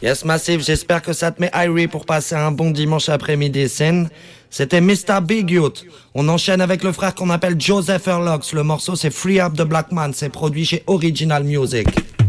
Yes, Massive, j'espère que ça te met Irie pour passer un bon dimanche après-midi scène. C'était Mr. Big Youth. On enchaîne avec le frère qu'on appelle Joseph Erlox. Le morceau c'est Free Up the Black Man, c'est produit chez Original Music.